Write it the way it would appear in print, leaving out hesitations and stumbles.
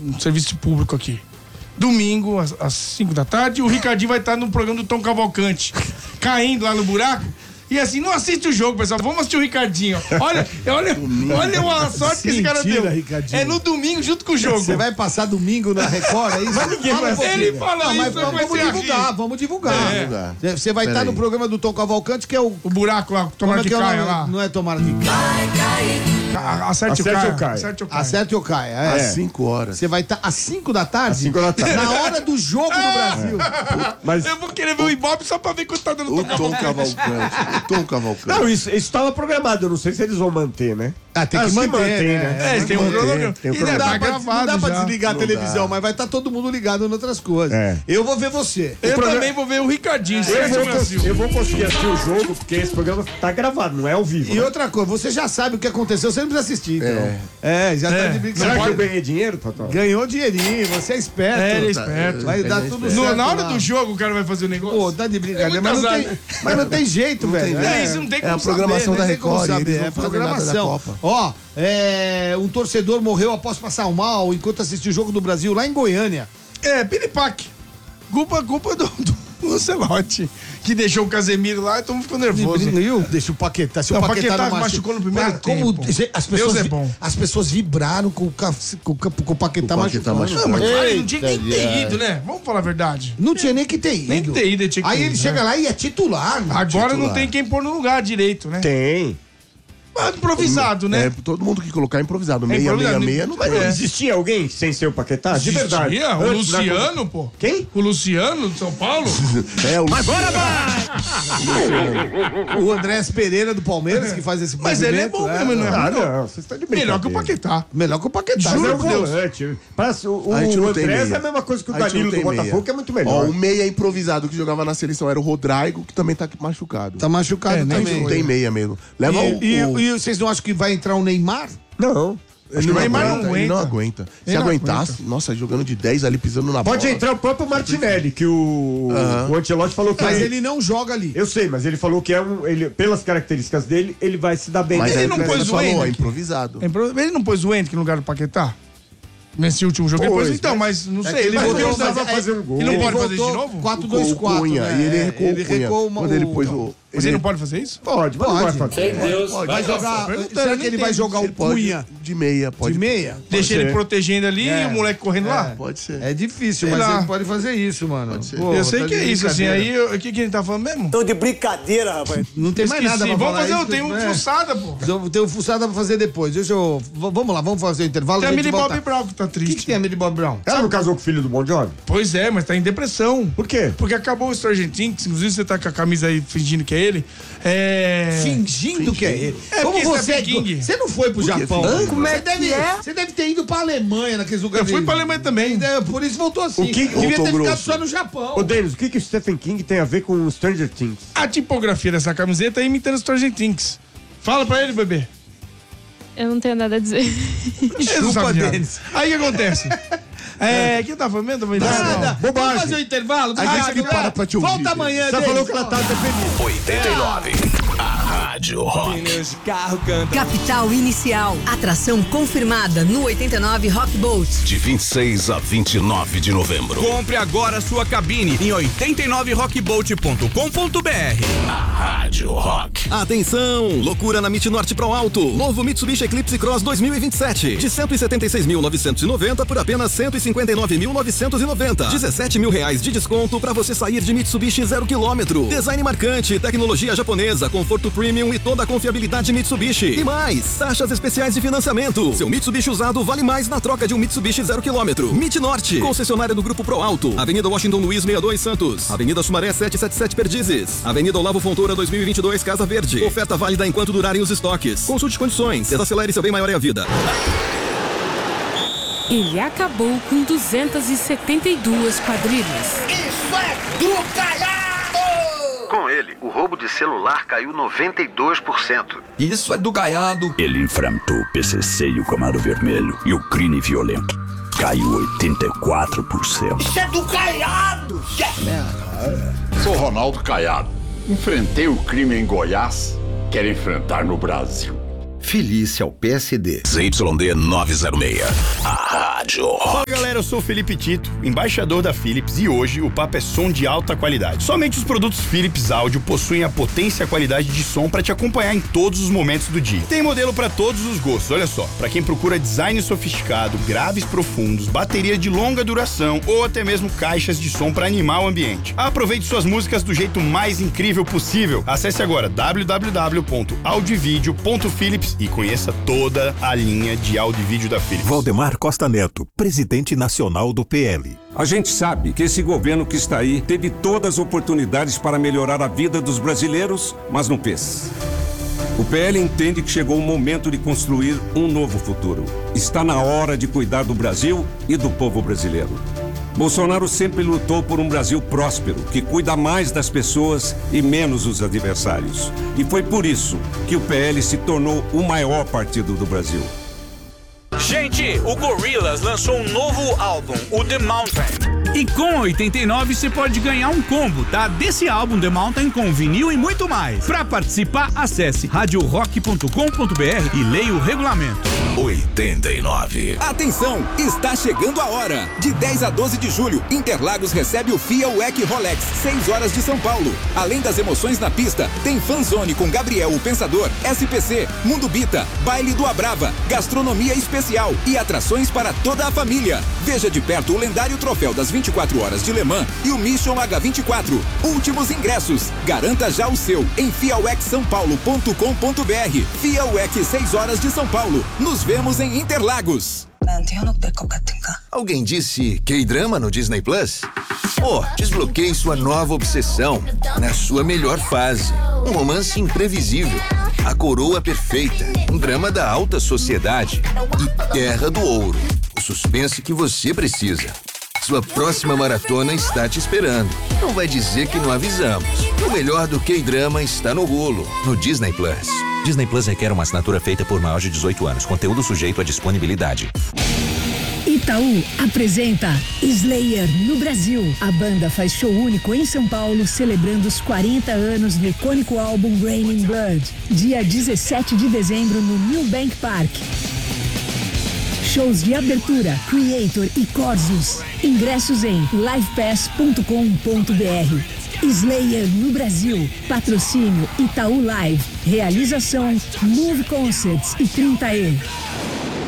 um serviço público aqui. Domingo, às 5 da tarde, o Ricardinho vai estar no programa do Tom Cavalcante, caindo lá no buraco. E assim, não assiste o jogo, pessoal. Vamos assistir o Ricardinho. Olha a sorte que esse cara deu. Ricardinho. É no domingo junto com o jogo. Você vai passar domingo na Record, é isso? Mas ninguém vai assistir. Ele fala não, mas isso, vamos divulgar. Você vai estar no programa do Tom Cavalcante, que é o buraco lá, tomara que caia lá. Não é tomara que caia. Acerte ou caia. Acerte ou caia. Às 5 horas. Você vai estar às 5 da tarde? Às 5 da tarde. Na hora do jogo do Brasil. Mas eu vou querer ver o Ibope só pra ver quanto tá dando o Tom Cavalcante. Não, isso estava programado. Eu não sei se eles vão manter, né? Tem que manter, né? Tem um programa. Não dá pra desligar a televisão, mas vai estar todo mundo ligado em outras coisas. Eu vou ver você. Eu também vou ver o Ricardinho. Eu vou conseguir assistir o jogo, porque esse programa tá gravado, não é ao vivo. E outra coisa, você já sabe o que aconteceu, você não precisa assistir, então. Já tá de brincadeira. Será que eu ganhei dinheiro, Totó? Ganhou dinheirinho, você é esperto. Ele é esperto. Vai dar tudo certo. Na hora do jogo o cara vai fazer o negócio. Pô, tá de brincadeira, mas não tem jeito, velho. Isso não tem como a programação da Record. É programação. Ó, um torcedor morreu após passar mal enquanto assistiu o Jogo do Brasil lá em Goiânia. Piripaque. Culpa do Ancelotti, que deixou o Casemiro lá e todo mundo ficou nervoso. Deixa o Paquetá. Se o Paquetá não machucou no primeiro tempo. As pessoas vibraram com o Paquetá machucando. Não tinha nem que ter ido, né? Vamos falar a verdade. Não tinha nem que ter ido. Nem que ter ido. Aí ele chega lá e é titular. Agora não tem quem pôr no lugar direito, né? Tem. Improvisado, né? Todo mundo que colocar é improvisado. Meia, não vai. Mas não existia alguém sem ser o Paquetá? De verdade. O Luciano, pô. Quem? O Luciano de São Paulo? Agora vai! O Andrés Pereira do Palmeiras, que faz esse Mas ele é bom mesmo, não é? Não, você está de brincadeira. Melhor que o Paquetá. Melhor que o Paquetá. Juro por Deus. O Andrés é a mesma coisa que o Danilo do Botafogo, que é muito melhor. O meia improvisado que jogava na seleção era o Rodrigo, que também tá machucado. Tá machucado também. Não tem meia mesmo. Leva E vocês não acham que vai entrar o Neymar? Não. Acho que o Neymar não aguenta. Se aguentasse, nossa, jogando de 10 ali, pisando na bola. Pode entrar o próprio Martinelli, que o Ancelotti falou que... Mas ele não joga ali. Eu sei, mas ele falou que pelas características dele, ele vai se dar bem. Mas ele não pôs o Hendrick. É improvisado. Ele não pôs o Hendrick no lugar do Paquetá? Nesse último jogo, depois então, mas não sei. Ele voltou a fazer um gol. Ele não pode fazer isso de novo? 4-2-4. E ele recuou quando ele pôs o... Mas ele não pode fazer isso? Pode. Deus. Vai jogar. Será que ele vai jogar o Cunha? De meia, pode. De meia? Deixa ele protegendo ali e o moleque correndo lá? Pode ser. É difícil, mas ele pode fazer isso, mano. Pode ser. Eu sei que é isso, assim. Aí, o que ele tá falando mesmo? Tô de brincadeira, rapaz. Não tem mais nada pra falar. Vamos fazer, tem um fuçada, pô. Tem um fuçada pra fazer depois. Vamos lá, vamos fazer o intervalo. Tem a Millie Bobby Brown que tá O triste. que tem a Millie Bobby Brown? Ela não casou com o filho do Bon Jovi? Pois é, mas tá em depressão. Por quê? Porque acabou o Stranger Things, inclusive você tá com a camisa aí fingindo que é ele. Fingindo que é ele. Como você não foi pro Japão? Como é que é? Você deve ter ido pra Alemanha naqueles lugares. Eu fui pra Alemanha também. Por isso voltou assim. Devia ter ficado só no Japão. Ô, Denis, o que o Stephen King tem a ver com Stranger Things? A tipografia dessa camiseta é imitando Stranger Things. Fala pra ele, bebê. Eu não tenho nada a dizer. Chupa, Denis. Aí o que acontece? O que eu tava falando? Nada. Vamos fazer o intervalo? A gente que para pra te ouvir. Volta amanhã, Você falou que ela tá feliz. 89. A Rádio Rock. Capital Inicial. Atração confirmada no 89 Rock Boat. De 26 a 29 de novembro. Compre agora sua cabine em 89rockboat.com.br. A Rádio Rock. Atenção! Loucura na Mit Norte Pro Alto. Novo Mitsubishi Eclipse Cross 2027. De 176.990 por apenas 159.990. 17 mil reais de desconto para você sair de Mitsubishi 0 km. Design marcante, tecnologia japonesa, conforto premium e toda a confiabilidade Mitsubishi. E mais, taxas especiais de financiamento. Seu Mitsubishi usado vale mais na troca de um Mitsubishi 0 km. Mit Norte, concessionária do Grupo Pro Alto. Avenida Washington Luiz 62 Santos. Avenida Sumaré 777 Perdizes. Avenida Olavo Fontoura 2022 Casa Verde. Oferta válida enquanto durarem os estoques. Consulte condições. Desacelere, seu bem maior é a vida. Ele acabou com 272 quadrilhas. Isso é do caiado! Com ele, o roubo de celular caiu 92%. Isso é do gaiado. Ele enfrentou o PCC e o Comando Vermelho e o crime violento. Caiu 84%. Isso é do caiado! Sou Ronaldo Caiado. Enfrentei o crime em Goiás, quero enfrentar no Brasil. Felícia ao PSD. ZYD 906. A Rádio Rock. Fala galera, eu sou o Felipe Tito, embaixador da Philips, e hoje o papo é som de alta qualidade. Somente os produtos Philips Audio possuem a potência e a qualidade de som para te acompanhar em todos os momentos do dia. Tem modelo para todos os gostos, olha só. Para quem procura design sofisticado, graves profundos, bateria de longa duração ou até mesmo caixas de som para animar o ambiente. Aproveite suas músicas do jeito mais incrível possível. Acesse agora www.audiovideo.philips e conheça toda a linha de áudio e vídeo da Philips. Valdemar Costa Neto, presidente nacional do PL. A gente sabe que esse governo que está aí teve todas as oportunidades para melhorar a vida dos brasileiros, mas não fez. O PL entende que chegou o momento de construir um novo futuro. Está na hora de cuidar do Brasil e do povo brasileiro. Bolsonaro sempre lutou por um Brasil próspero, que cuida mais das pessoas e menos dos adversários. E foi por isso que o PL se tornou o maior partido do Brasil. Gente, o Gorillaz lançou um novo álbum, o The Mountain. E com 89 você pode ganhar um combo, tá? Desse álbum The Mountain com vinil e muito mais. Para participar, acesse radiorock.com.br e leia o regulamento. 89. Atenção, está chegando a hora. De 10 a 12 de julho, Interlagos recebe o FIA WEC Rolex, 6 horas de São Paulo. Além das emoções na pista, tem Fanzone com Gabriel o Pensador, SPC, Mundo Bita, Baile do Abrava, gastronomia especial e atrações para toda a família. Veja de perto o lendário troféu das 24 horas de Le Mans e o Mission H24. Últimos ingressos. Garanta já o seu em fiawecsaopaulo.com.br. FIA WEC 6 horas de São Paulo. Nos vemos em Interlagos. Alguém disse K-drama no Disney Plus? Desbloqueie sua nova obsessão na sua melhor fase. Um romance imprevisível, a coroa perfeita, um drama da alta sociedade e terra do ouro. O suspense que você precisa. Sua próxima maratona está te esperando. Não vai dizer que não avisamos. O melhor do K-drama está no rolo, no Disney Plus. Disney Plus requer uma assinatura feita por maior de 18 anos. Conteúdo sujeito à disponibilidade. Itaú apresenta Slayer no Brasil. A banda faz show único em São Paulo, celebrando os 40 anos do icônico álbum Raining Blood. Dia 17 de dezembro no New Bank Park. Shows de abertura, Creator e Corzus. Ingressos em livepass.com.br. Slayer no Brasil. Patrocínio Itaú Live. Realização Move Concerts e 30E.